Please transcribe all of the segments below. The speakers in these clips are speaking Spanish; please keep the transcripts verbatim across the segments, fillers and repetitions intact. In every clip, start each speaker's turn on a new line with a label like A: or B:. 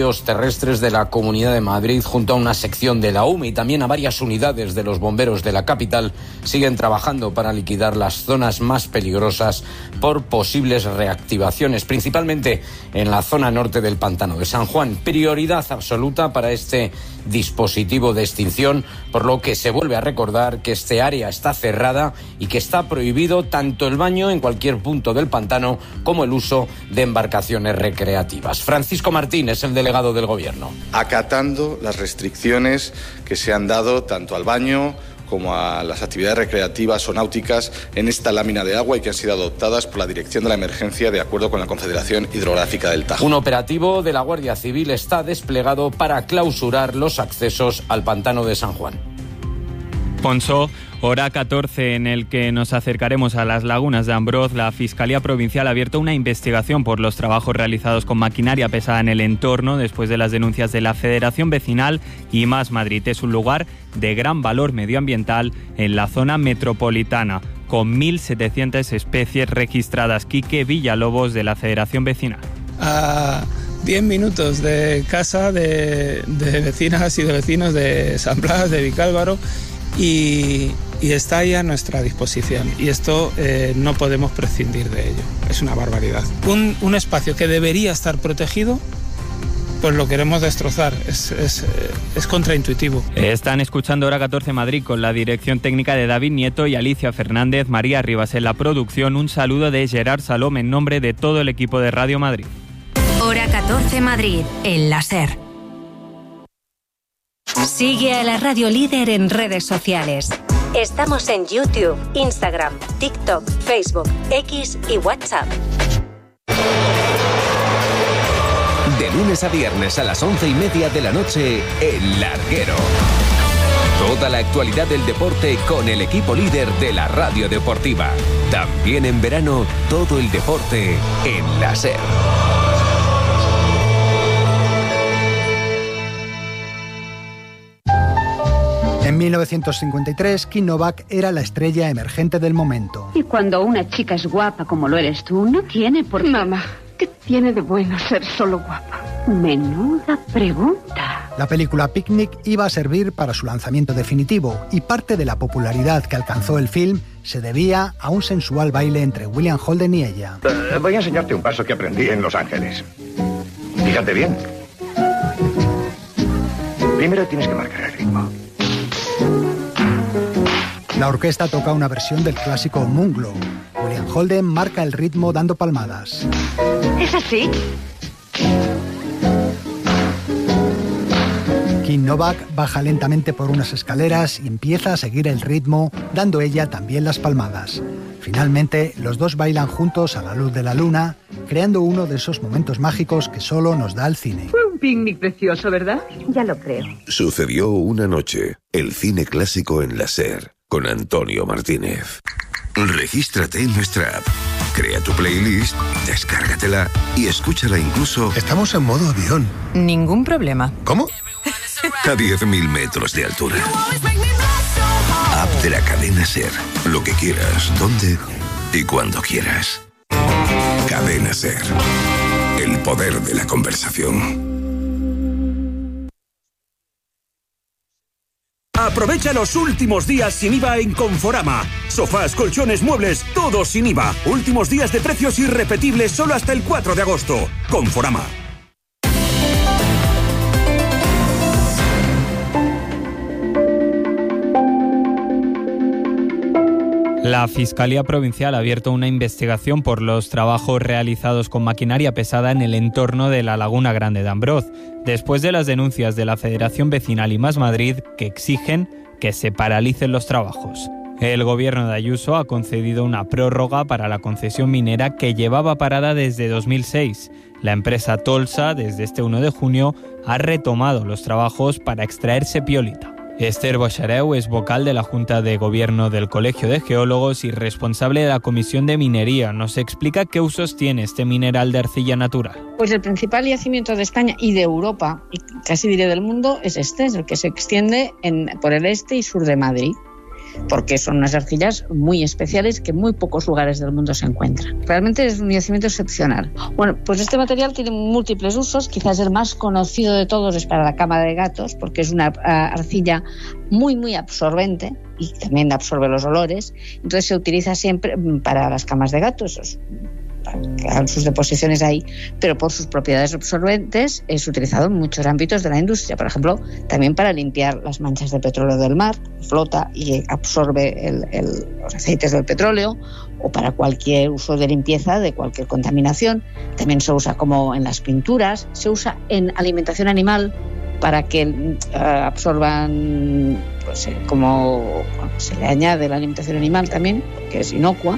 A: terrestres de la Comunidad de Madrid junto a una sección de la U M E y también a varias unidades de los bomberos de la capital siguen trabajando para liquidar las zonas más peligrosas por posibles reactivaciones, principalmente en la zona norte del Pantano de San Juan. Prioridad absoluta para este dispositivo de extinción, por lo que se vuelve a recordar que este área está cerrada y que está prohibido tanto el baño en cualquier punto del pantano como el uso de embarcaciones recreativas. Francisco Martín es el delegado del Gobierno.
B: Acatando las restricciones que se han dado tanto al baño como a las actividades recreativas o náuticas en esta lámina de agua y que han sido adoptadas por la Dirección de la Emergencia de acuerdo con la Confederación Hidrográfica del Tajo.
A: Un operativo de la Guardia Civil está desplegado para clausurar los accesos al pantano de San Juan.
C: Ponso, hora catorce, en el que nos acercaremos a las lagunas de Ambroz. La Fiscalía Provincial ha abierto una investigación por los trabajos realizados con maquinaria pesada en el entorno después de las denuncias de la Federación Vecinal y Más Madrid. Es un lugar de gran valor medioambiental en la zona metropolitana, con mil setecientas especies registradas. Quique Villalobos, de la Federación Vecinal.
D: A diez minutos de casa de, de vecinas y de vecinos de San Blas, de Vicálvaro, Y, y está ahí a nuestra disposición y esto eh, no podemos prescindir de ello, es una barbaridad. Un, un espacio que debería estar protegido, pues lo queremos destrozar, es, es, es contraintuitivo.
C: Están escuchando Hora catorce Madrid con la dirección técnica de David Nieto y Alicia Fernández, María Rivas en la producción. Un saludo de Gerard Salom en nombre de todo el equipo de Radio Madrid.
E: Hora catorce Madrid, el láser. Sigue a la Radio Líder en redes sociales. Estamos en YouTube, Instagram, TikTok, Facebook, X y WhatsApp.
F: De lunes a viernes a las once y media de la noche, El Larguero. Toda la actualidad del deporte con el equipo líder de la radio deportiva. También en verano, todo el deporte en la SER.
G: En mil novecientos cincuenta y tres, Kim Novak era la estrella emergente del momento.
H: Y cuando una chica es guapa como lo eres tú, no tiene por qué...
I: Mamá, ¿qué tiene de bueno ser solo guapa?
H: Menuda pregunta.
G: La película Picnic iba a servir para su lanzamiento definitivo y parte de la popularidad que alcanzó el film se debía a un sensual baile entre William Holden y ella.
J: Uh, voy a enseñarte un paso que aprendí en Los Ángeles. Fíjate bien. Primero tienes que marcar el ritmo.
G: La orquesta toca una versión del clásico Moonglow. William Holden marca el ritmo dando palmadas.
H: ¿Es así?
G: Kim Novak baja lentamente por unas escaleras y empieza a seguir el ritmo, dando ella también las palmadas. Finalmente, los dos bailan juntos a la luz de la luna, creando uno de esos momentos mágicos que solo nos da el cine.
I: Fue un picnic precioso, ¿verdad?
H: Ya lo creo.
K: Sucedió una noche, el cine clásico en la SER, con Antonio Martínez. Regístrate en nuestra app, crea tu playlist, descárgatela y escúchala incluso...
L: Estamos en modo avión.
M: Ningún problema.
L: ¿Cómo?
K: A diez mil metros de altura. App de la cadena SER. Lo que quieras, donde y cuando quieras. Cadena SER. El poder de la conversación.
N: Aprovecha los últimos días sin I V A en Conforama. Sofás, colchones, muebles, todo sin I V A. Últimos días de precios irrepetibles solo hasta el cuatro de agosto. Conforama.
C: La Fiscalía Provincial ha abierto una investigación por los trabajos realizados con maquinaria pesada en el entorno de la Laguna Grande de Ambroz, después de las denuncias de la Federación Vecinal y Más Madrid que exigen que se paralicen los trabajos. El gobierno de Ayuso ha concedido una prórroga para la concesión minera que llevaba parada desde dos mil seis. La empresa Tolsa, desde este uno de junio, ha retomado los trabajos para extraer sepiolita. Esther Boixareu es vocal de la Junta de Gobierno del Colegio de Geólogos y responsable de la Comisión de Minería. Nos explica qué usos tiene este mineral de arcilla natural.
O: Pues el principal yacimiento de España y de Europa, y casi diré del mundo, es este, es el que se extiende en, por el este y sur de Madrid. porque son unas arcillas muy especiales que en muy pocos lugares del mundo se encuentran. Realmente es un yacimiento excepcional. Bueno, pues este material tiene múltiples usos, quizás el más conocido de todos es para la cama de gatos, porque es una arcilla muy, muy absorbente y también absorbe los olores, entonces se utiliza siempre para las camas de gatos, hagan sus deposiciones ahí, pero por sus propiedades absorbentes es utilizado en muchos ámbitos de la industria, por ejemplo, también para limpiar las manchas de petróleo del mar, flota y absorbe el, el, los aceites del petróleo, o para cualquier uso de limpieza de cualquier contaminación. También se usa como en las pinturas, se usa en alimentación animal para que uh, absorban, pues, como bueno, se le añade la alimentación animal también, que es inocua,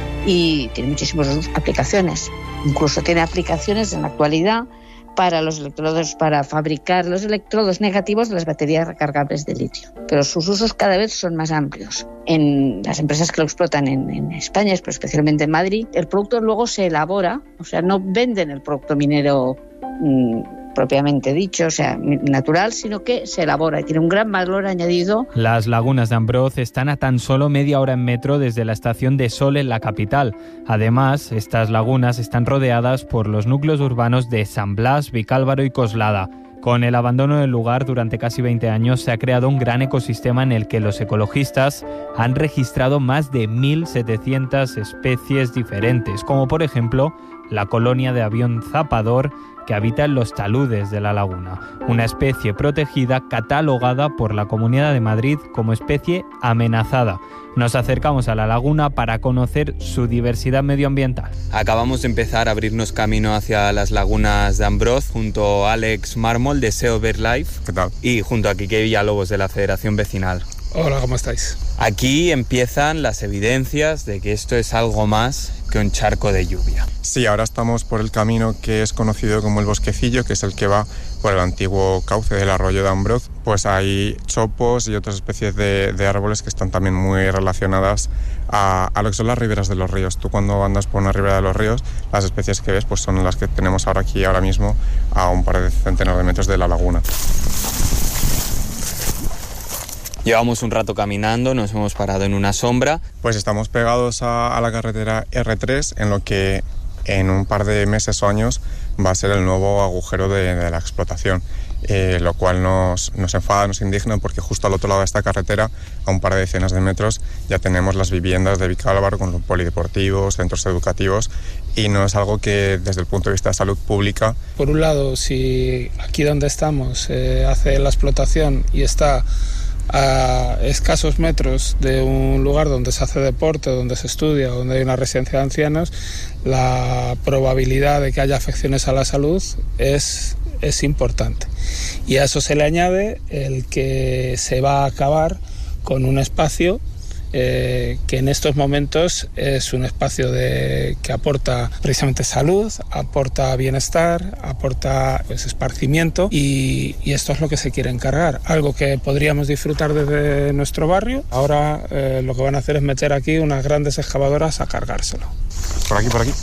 O: y tiene muchísimas aplicaciones. Incluso tiene aplicaciones en la actualidad para los electrodos, para fabricar los electrodos negativos de las baterías recargables de litio. Pero sus usos cada vez son más amplios. En las empresas que lo explotan en, en España, pero especialmente en Madrid, el producto luego se elabora, o sea, no venden el producto minero mmm, propiamente dicho, o sea, natural, sino que se elabora y tiene un gran valor añadido.
C: Las lagunas de Ambroz están a tan solo media hora en metro desde la estación de Sol en la capital. Además, estas lagunas están rodeadas por los núcleos urbanos de San Blas, Vicálvaro y Coslada. Con el abandono del lugar durante casi veinte años se ha creado un gran ecosistema en el que los ecologistas han registrado más de mil setecientas especies diferentes, como por ejemplo la colonia de avión zapador que habita en los taludes de la laguna, una especie protegida catalogada por la Comunidad de Madrid como especie amenazada. Nos acercamos a la laguna para conocer su diversidad medioambiental.
L: Acabamos de empezar a abrirnos camino hacia las lagunas de Ambroz junto a Alex Mármol de SEO BirdLife.
M: ¿Qué tal?
L: Y junto a Quique Villalobos de la Federación Vecinal.
D: Hola, ¿cómo estáis?
L: Aquí empiezan las evidencias de que esto es algo más que un charco de lluvia.
M: Sí, ahora estamos por el camino que es conocido como el Bosquecillo, que es el que va por el antiguo cauce del arroyo de Ambroz. Pues hay chopos y otras especies de, de árboles que están también muy relacionadas a, a lo que son las riberas de los ríos. Tú cuando andas por una ribera de los ríos, las especies que ves pues son las que tenemos ahora aquí, ahora mismo, a un par de centenares de metros de la laguna.
L: Llevamos un rato caminando, nos hemos parado en una sombra.
M: Pues estamos pegados a, a la carretera erre tres, en lo que en un par de meses o años va a ser el nuevo agujero de, de la explotación, eh, lo cual nos, nos enfada, nos indigna, porque justo al otro lado de esta carretera, a un par de decenas de metros, ya tenemos las viviendas de Vicálvaro con los polideportivos, centros educativos, y no es algo que desde el punto de vista de salud pública...
D: Por un lado, si aquí donde estamos eh, hace la explotación y está a escasos metros de un lugar donde se hace deporte, donde se estudia, donde hay una residencia de ancianos, la probabilidad de que haya afecciones a la salud es, es importante. Y a eso se le añade el que se va a acabar con un espacio Eh, que en estos momentos es un espacio de, que aporta precisamente salud, aporta bienestar, aporta pues, esparcimiento, y, y esto es lo que se quiere encargar, algo que podríamos disfrutar desde nuestro barrio. Ahora eh, lo que van a hacer es meter aquí unas grandes excavadoras a cargárselo.
M: Por aquí, por aquí.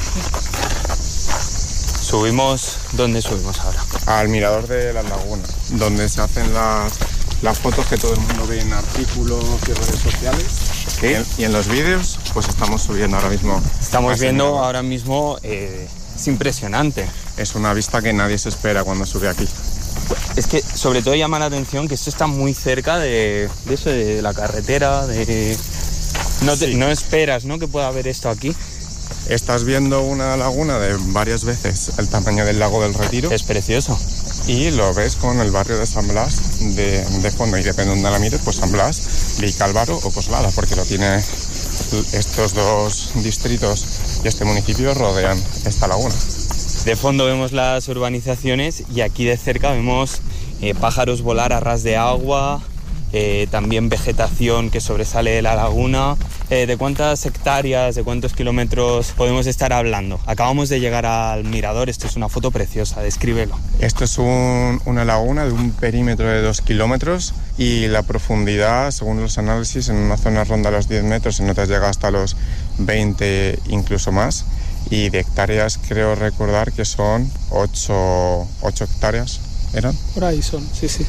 L: Subimos, ¿dónde subimos ahora?
M: Al mirador de las lagunas, donde se hacen las las fotos que todo el mundo ve en artículos y redes sociales. ¿Sí? Y, en, y en los vídeos, pues estamos subiendo ahora mismo.
L: Estamos viendo nuevo. ahora mismo, eh, es impresionante.
M: Es una vista que nadie se espera cuando sube aquí.
L: Es que sobre todo llama la atención que esto está muy cerca de, de eso, de la carretera, de... No, te, sí. no esperas, ¿no?, que pueda haber esto aquí.
M: Estás viendo una laguna de varias veces el tamaño del lago del Retiro.
L: Es precioso.
M: Y lo ves con el barrio de San Blas de, de fondo, y depende de donde la mires, pues San Blas, Vicálvaro o Coslada, porque lo tiene, estos dos distritos y este municipio rodean esta laguna.
L: De fondo vemos las urbanizaciones y aquí de cerca vemos eh, pájaros volar a ras de agua, eh, también vegetación que sobresale de la laguna. Eh, ¿De cuántas hectáreas, de cuántos kilómetros podemos estar hablando? Acabamos de llegar al mirador, esto es una foto preciosa, descríbelo.
M: Esto es un, una laguna de un perímetro de dos kilómetros y la profundidad, según los análisis, en una zona ronda los diez metros, en otras llega hasta los veinte, incluso más. Y de hectáreas creo recordar que son ocho hectáreas, ¿eran?
D: Por ahí son, sí, sí.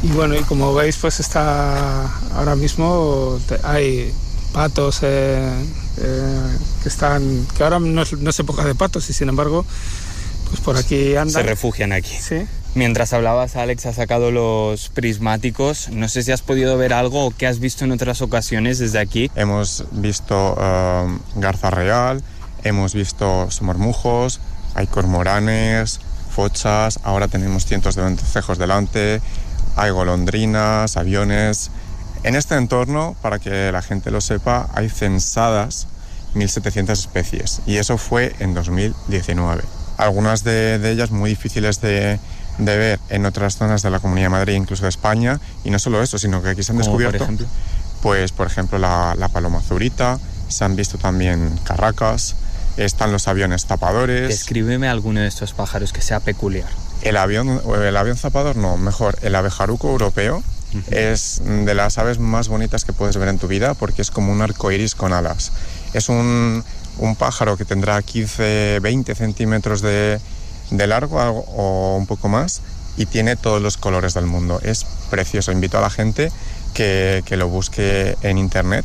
D: Y bueno, y como veis, pues está ahora mismo hay patos eh, eh, que están, que ahora no es, no es época de patos y sin embargo, pues por aquí andan.
L: Se refugian aquí.
D: Sí.
L: Mientras hablabas, Alex ha sacado los prismáticos. No sé si has podido ver algo o qué has visto en otras ocasiones desde aquí.
M: Hemos visto uh, garza real, hemos visto somormujos, hay cormoranes, fochas, ahora tenemos cientos de vencejos delante, hay golondrinas, aviones. En este entorno, para que la gente lo sepa, hay censadas mil setecientas especies y eso fue en dos mil diecinueve. Algunas de, de ellas muy difíciles de, de ver en otras zonas de la Comunidad de Madrid, incluso de España, y no solo eso, sino que aquí se han descubierto,
L: por ejemplo?
M: pues por ejemplo la, la paloma zurita, se han visto también carracas, están los aviones zapadores.
L: Descríbeme alguno de estos pájaros que sea peculiar.
M: El avión, el avión zapador no, mejor, el abejaruco europeo. Uh-huh. Es de las aves más bonitas que puedes ver en tu vida porque es como un arco iris con alas. Es un, un pájaro que tendrá quince, veinte centímetros de, de largo algo, o un poco más y tiene todos los colores del mundo. Es precioso. Invito a la gente que, que lo busque en internet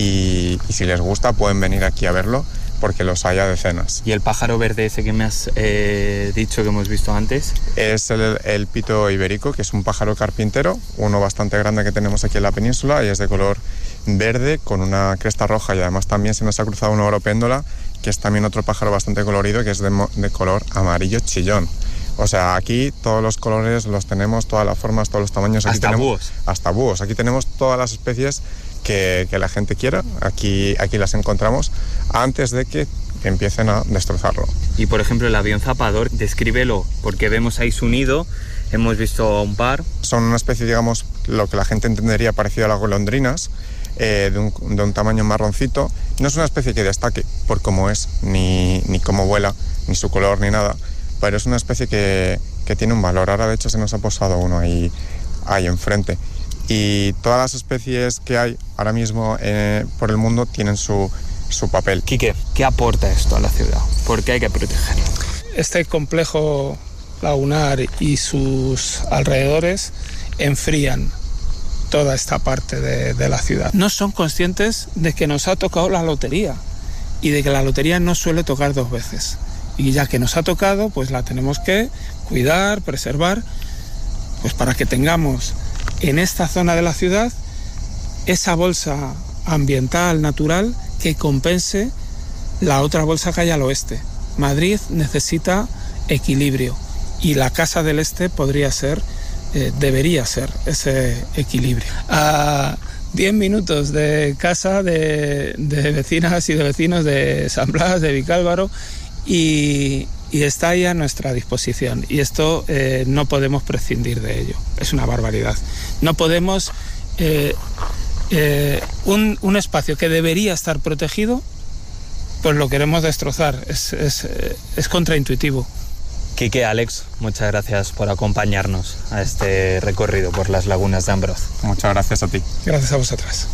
M: y, y si les gusta pueden venir aquí a verlo porque los hay a decenas.
L: ¿Y el pájaro verde ese que me has eh, dicho que hemos visto antes?
M: Es el, el pito ibérico, que es un pájaro carpintero, uno bastante grande que tenemos aquí en la península y es de color verde con una cresta roja y además también se nos ha cruzado una oropéndola, que es también otro pájaro bastante colorido, que es de, de color amarillo chillón. O sea, aquí todos los colores los tenemos, todas las formas, todos los tamaños. Aquí
L: hasta
M: tenemos,
L: búhos.
M: Hasta búhos. Aquí tenemos todas las especies que, que la gente quiera. Aquí, aquí las encontramos antes de que empiecen a destrozarlo.
L: Y por ejemplo el avión zapador, descríbelo, porque vemos ahí su nido, hemos visto un par.
M: Son una especie, digamos, lo que la gente entendería parecido a las golondrinas, eh, de, un, de un tamaño marroncito. No es una especie que destaque por cómo es, ni, ni cómo vuela, ni su color, ni nada, pero es una especie que, que tiene un valor. Ahora de hecho se nos ha posado uno ahí, ahí enfrente. Y todas las especies que hay ahora mismo eh, por el mundo tienen su, su papel.
L: Quique, ¿qué aporta esto a la ciudad? ¿Por qué hay que protegerlo?
D: Este complejo lagunar y sus alrededores enfrían toda esta parte de, de la ciudad. No son conscientes de que nos ha tocado la lotería y de que la lotería no suele tocar dos veces. Y ya que nos ha tocado, pues la tenemos que cuidar, preservar, pues para que tengamos en esta zona de la ciudad esa bolsa ambiental, natural, que compense la otra bolsa que hay al oeste. Madrid necesita equilibrio y la Casa del Este podría ser, eh, debería ser ese equilibrio. A diez minutos de casa de, de vecinas y de vecinos de San Blas, de Vicálvaro, y, y está ahí a nuestra disposición. Y esto eh, no podemos prescindir de ello. Es una barbaridad. No podemos... Eh, eh, un, un espacio que debería estar protegido, pues lo queremos destrozar. Es, es, es contraintuitivo.
L: Quique, Alex, muchas gracias por acompañarnos a este recorrido por las lagunas de Ambroz.
M: Muchas gracias a ti.
D: Gracias a vosotras.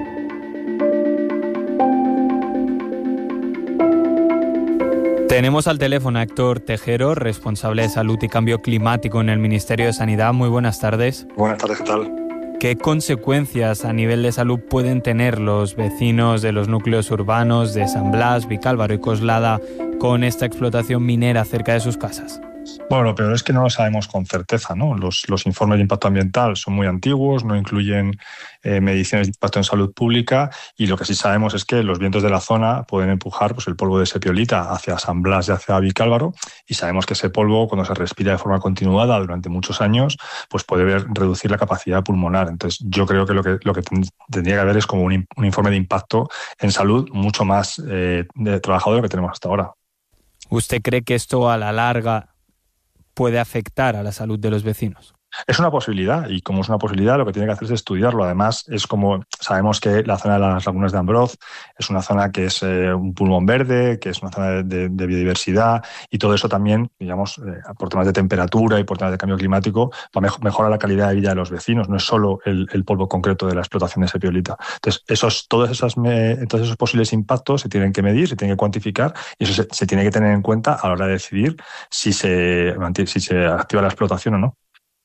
C: Tenemos al teléfono a Héctor Tejero, responsable de Salud y Cambio Climático en el Ministerio de Sanidad. Muy buenas tardes.
P: Buenas tardes, ¿qué tal?
C: ¿Qué consecuencias a nivel de salud pueden tener los vecinos de los núcleos urbanos de San Blas, Vicálvaro y Coslada con esta explotación minera cerca de sus casas?
P: Bueno, lo peor es que no lo sabemos con certeza, ¿no? Los, los informes de impacto ambiental son muy antiguos, no incluyen eh, mediciones de impacto en salud pública y lo que sí sabemos es que los vientos de la zona pueden empujar pues, el polvo de sepiolita hacia San Blas y hacia Vicálvaro y sabemos que ese polvo, cuando se respira de forma continuada durante muchos años, pues puede ver, reducir la capacidad pulmonar. Entonces yo creo que lo que, lo que tendría que haber es como un, un informe de impacto en salud mucho más eh, de trabajado de lo que tenemos hasta ahora.
C: ¿Usted cree que esto a la larga puede afectar a la salud de los vecinos?
P: Es una posibilidad y como es una posibilidad lo que tiene que hacer es estudiarlo. Además es como sabemos que la zona de las lagunas de Ambroz es una zona que es eh, un pulmón verde, que es una zona de, de, de biodiversidad y todo eso también, digamos, eh, por temas de temperatura y por temas de cambio climático, va a mejorar la calidad de vida de los vecinos. No es solo el, el polvo concreto de la explotación de sepiolita. Entonces esos, todos, esas, me, todos esos posibles impactos se tienen que medir, se tienen que cuantificar y eso se, se tiene que tener en cuenta a la hora de decidir si se, si se activa la explotación o no.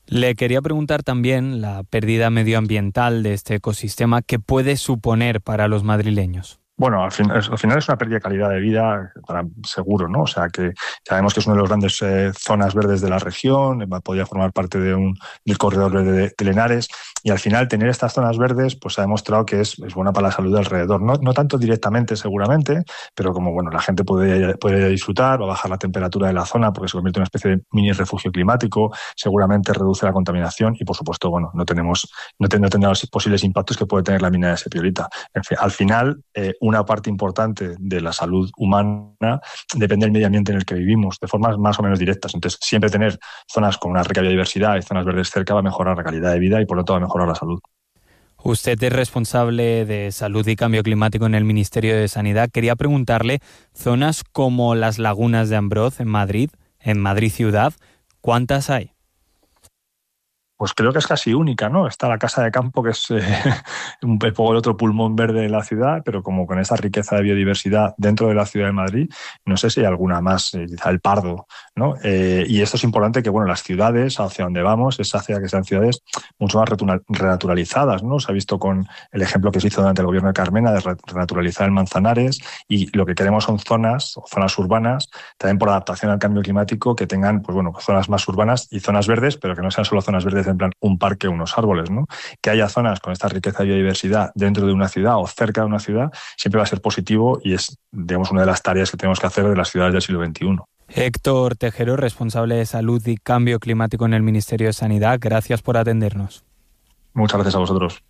C: Le quería preguntar también la pérdida medioambiental de este ecosistema, ¿qué puede suponer para los madrileños?
P: Bueno, al, fin, al final es una pérdida de calidad de vida para, seguro, ¿no? O sea, que sabemos que es una de las grandes eh, zonas verdes de la región, podría formar parte de un, del corredor verde de, de Lenares, y al final tener estas zonas verdes pues ha demostrado que es, es buena para la salud de alrededor. No, no tanto directamente, seguramente, pero como bueno, la gente puede, puede disfrutar, va a bajar la temperatura de la zona porque se convierte en una especie de mini refugio climático, seguramente reduce la contaminación y, por supuesto, bueno, no tenemos no, ten, no tendrá los posibles impactos que puede tener la mina de sepiolita. En fin, al final, eh, una parte importante de la salud humana depende del medio ambiente en el que vivimos, de formas más o menos directas. Entonces, siempre tener zonas con una rica biodiversidad y zonas verdes cerca va a mejorar la calidad de vida y, por lo tanto, va a mejorar la salud.
C: Usted es responsable de salud y cambio climático en el Ministerio de Sanidad. Quería preguntarle, zonas como las lagunas de Ambroz en Madrid, en Madrid ciudad, ¿cuántas hay?
P: Pues creo que es casi única, ¿no? Está la Casa de Campo, que es eh, un poco el otro pulmón verde de la ciudad, pero como con esa riqueza de biodiversidad dentro de la ciudad de Madrid, no sé si hay alguna más, eh, quizá el Pardo, ¿no? Eh, y esto es importante que, bueno, las ciudades, hacia donde vamos, es hacia que sean ciudades mucho más renaturalizadas, ¿no? Se ha visto con el ejemplo que se hizo durante el gobierno de Carmena de renaturalizar el Manzanares, y lo que queremos son zonas, zonas urbanas, también por adaptación al cambio climático, que tengan, pues bueno, zonas más urbanas y zonas verdes, pero que no sean solo zonas verdes en plan un parque o unos árboles, ¿no? Que haya zonas con esta riqueza de biodiversidad dentro de una ciudad o cerca de una ciudad siempre va a ser positivo y es, digamos, una de las tareas que tenemos que hacer de las ciudades del siglo veintiuno.
C: Héctor Tejero, responsable de Salud y Cambio Climático en el Ministerio de Sanidad, gracias por atendernos.
P: Muchas gracias a vosotros.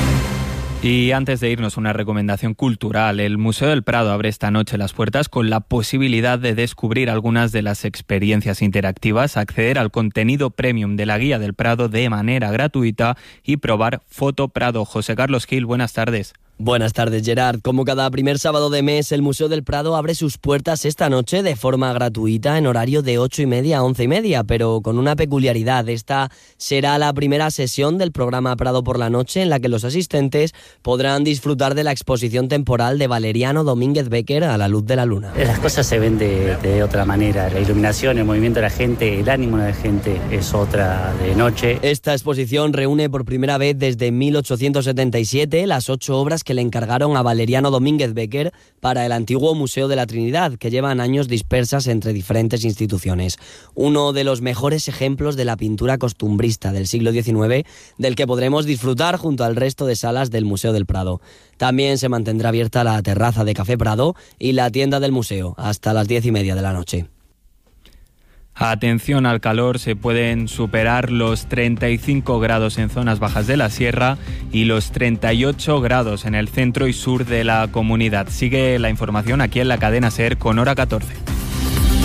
C: Y antes de irnos, una recomendación cultural. El Museo del Prado abre esta noche las puertas con la posibilidad de descubrir algunas de las experiencias interactivas, acceder al contenido premium de la Guía del Prado de manera gratuita y probar Foto Prado. José Carlos Gil, buenas tardes.
Q: Buenas tardes, Gerard. Como cada primer sábado de mes, el Museo del Prado abre sus puertas esta noche de forma gratuita en horario de ocho y media a once y media, pero con una peculiaridad. Esta será la primera sesión del programa Prado por la Noche en la que los asistentes podrán disfrutar de la exposición temporal de Valeriano Domínguez Becker a la luz de la luna.
R: Las cosas se ven de, de otra manera. La iluminación, el movimiento de la gente, el ánimo de la gente es otra de noche.
Q: Esta exposición reúne por primera vez desde mil ochocientos setenta y siete las ocho obras que le encargaron a Valeriano Domínguez Becker para el antiguo Museo de la Trinidad, que llevan años dispersas entre diferentes instituciones. Uno de los mejores ejemplos de la pintura costumbrista del siglo diecinueve, del que podremos disfrutar junto al resto de salas del Museo del Prado. También se mantendrá abierta la terraza de Café Prado y la tienda del museo hasta las diez y media de la noche.
C: Atención al calor, se pueden superar los treinta y cinco grados en zonas bajas de la sierra y los treinta y ocho grados en el centro y sur de la comunidad. Sigue la información aquí en la cadena SER con Hora catorce.